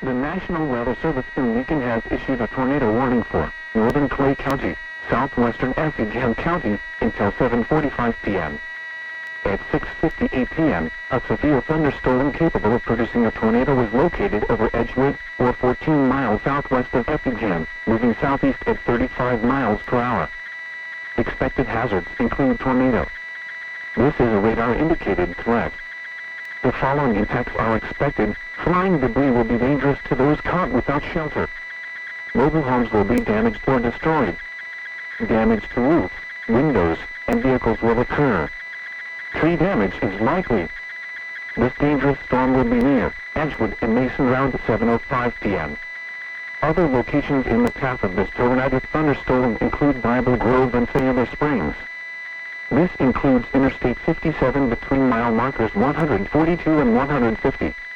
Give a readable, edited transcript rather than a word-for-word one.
The National Weather Service in Lincoln has issued a tornado warning for northern Clay County, southwestern Effingham County until 7:45 p.m. At 6:58 p.m., a severe thunderstorm capable of producing a tornado was located over Edgewood, or 14 miles southwest of Effingham, moving southeast at 35 miles per hour. Expected hazards include tornado. This is a radar-indicated threat. The following impacts are expected. Flying debris will be dangerous to those caught without shelter. Mobile homes will be damaged or destroyed. Damage to roofs, windows, and vehicles will occur. Tree damage is likely. This dangerous storm will be near Edgewood and Mason around 7:05 p.m. Other locations in the path of this tornadic thunderstorm include Bible Grove and Sailor Springs. This includes Interstate 57 between mile markers 142 and 150.